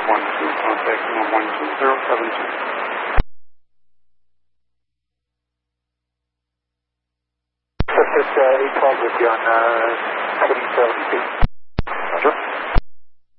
contact 12072. Pacific 812 with you on heading 72.